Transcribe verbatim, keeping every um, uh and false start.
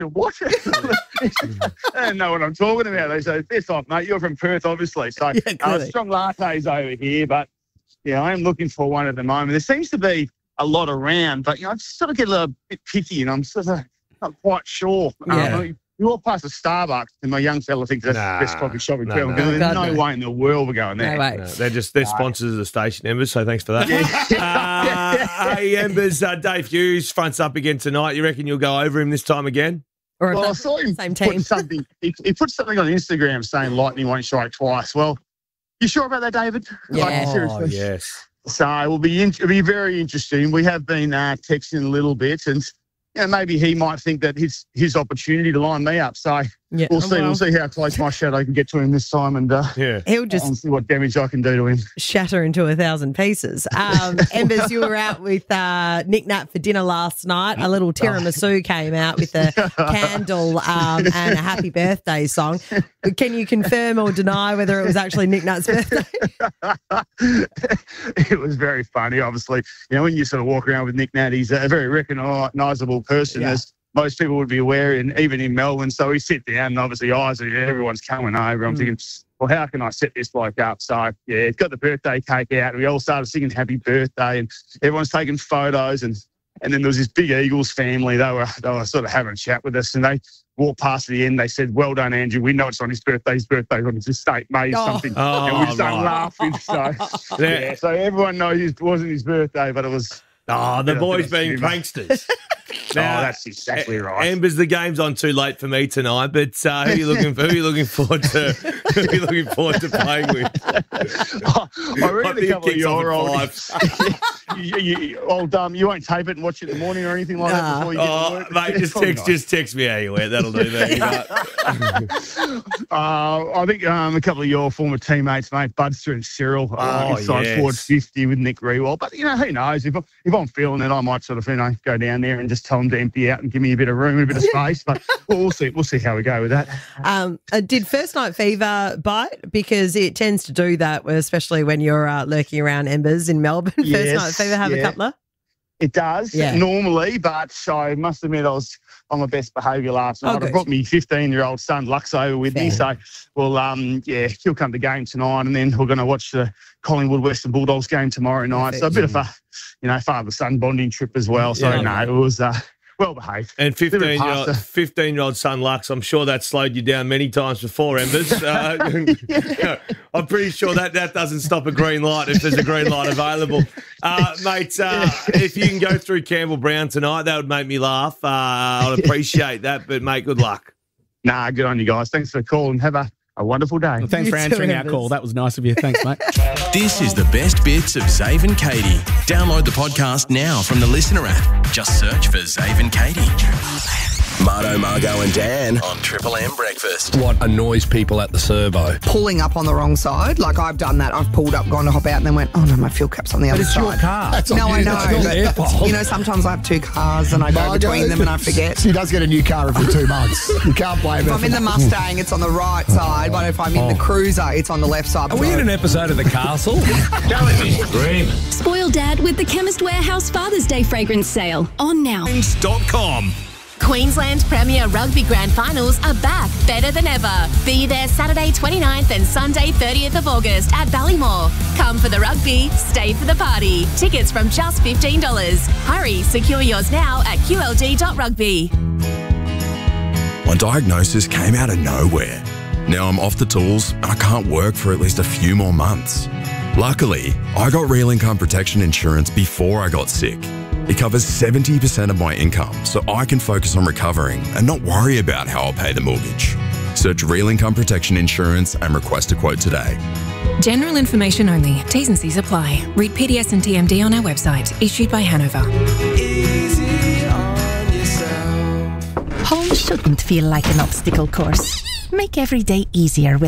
what? I don't know what I'm talking about. They say, "Piss off, mate. You're from Perth, obviously." So Yeah, uh, strong lattes over here, but yeah, I am looking for one at the moment. There seems to be a lot around, but you know, I just sort of get a little bit picky, and I'm sort of not quite sure. Yeah. Um, we walk past a Starbucks, and my young fella thinks that's Nah, the best coffee shop in no, town. no. There's God, no no. way in the world we're going there. No way. No, they're just they're sponsors of the station, Embers. So thanks for that. uh, hey, Embers, uh, Dave Hughes fronts up again tonight. You reckon you'll go over him this time again? Or Well, I the saw him same put team. something. He, he put something on Instagram saying lightning won't strike twice. Well, you sure about that, David? Yeah. Like, Oh, seriously. yes. So it will be in, it'll be very interesting. We have been uh, texting a little bit, and you know, maybe he might think that his his opportunity to line me up. So Yeah. we'll see. Well, We'll see how close my shadow can get to him this time, and uh, Yeah. He'll just and see what damage I can do to him. shatter into a thousand pieces. Um, Embers, you were out with uh, Nick Nat for dinner last night. A little tiramisu came out with a candle um, and a happy birthday song. Can you confirm or deny whether it was actually Nick Nat's birthday? It was very funny. Obviously, you know, when you sort of walk around with Nick Nat, he's a very recognisable person, Yeah. as most people would be aware, and even in Melbourne. So we sit down, and obviously, eyes, everyone's coming over. I'm Mm. thinking, well, how can I set this bloke up? So yeah, it's got the birthday cake out. We all started singing "Happy Birthday," and everyone's taking photos. And and then there was this big Eagles family. They were they were sort of having a chat with us, and they walked past the end. They said, "Well done, Andrew. We know it's on his birthday. His birthday's on his estate, May Oh. something." Oh, and we started right. laughing. So Yeah. yeah, so everyone knows it wasn't his birthday, but it was. Oh, the Yeah, boys bit of being humour. pranksters. Oh, that's exactly right. Embers, the game's on too late for me tonight, but uh, who are you looking for? Who are you looking forward to? Who are you looking forward to playing with? I I reckon think a couple of kicks off your at old, you, you, you, old um, you won't tape it and watch it in the morning or anything like Nah. that before you get to Oh, work. mate, just Probably text, not. just text me how you went. That'll do me. Uh, I think um, a couple of your former teammates, mate, Budster and Cyril, uh, Oh, inside yes. forward fifty with Nick Rewald. But, you know, who knows? If, I- if I'm feeling it, I might sort of, you know, go down there and just tell them to empty out and give me a bit of room and a bit of space. But we'll, we'll see. We'll see how we go with that. Um, uh, did First Night Fever bite? Because it tends to do that, especially when you're uh, lurking around Embers in Melbourne. First Yes, Night Fever have a yeah. couple of? It does Yeah. normally, but I must admit I was on my best behaviour last Oh, night. I good. brought me fifteen-year-old son Lux over with me, Fair. so well, um, yeah, he'll come to game tonight, and then we're going to watch the Collingwood Western Bulldogs game tomorrow night. So a bit of a, you know, father-son bonding trip as well. So Yeah. no, it was uh, well behaved. And Bit of fifteen-year-old, pasta. fifteen-year-old son Lux, I'm sure that slowed you down many times before, Embers. Uh, I'm pretty sure that that doesn't stop a green light if there's a green light available. Uh, mate, uh, if you can go through Campbell Brown tonight, that would make me laugh. Uh, I'd appreciate that, but, mate, good luck. Nah, good on you guys. Thanks for the call and have a, a wonderful day. Well, thanks You for too, answering our Embers. call. That was nice of you. Thanks, mate. This is the best bits of Zave and Katie. Download the podcast now from the Listener app. Just search for Zave and Katie. Marto, Margo and Dan on Triple M Breakfast. What annoys people at the servo? Pulling up on the wrong side. Like I've done that. I've pulled up, gone to hop out, and then went, oh no, my fuel cap's on the other It's side. your car. That's on No, you. I know. That's not their But, fault. you know, sometimes I have two cars and I go Margo, between them and I forget. She does get a new car every two months. You can't blame If her. I'm for in the that. Mustang, it's on the right side, but if I'm in the Cruiser, it's on the left side. Are we in an episode of The Castle? Spoil Dad with the Chemist Warehouse Father's Day fragrance sale. On now. Dot com. Queensland Premier Rugby Grand Finals are back better than ever. Be there Saturday twenty-ninth and Sunday thirtieth of August at Ballymore. Come for the rugby, stay for the party. Tickets from just fifteen dollars. Hurry, secure yours now at q l d dot rugby. My diagnosis came out of nowhere. Now I'm off the tools and I can't work for at least a few more months. Luckily, I got Real Income Protection Insurance before I got sick. It covers seventy percent of my income so I can focus on recovering and not worry about how I'll pay the mortgage. Search Real Income Protection Insurance and request a quote today. General information only. T's and C's apply. Read P D S and T M D on our website. Issued by Hanover. Home shouldn't feel like an obstacle course. Make every day easier with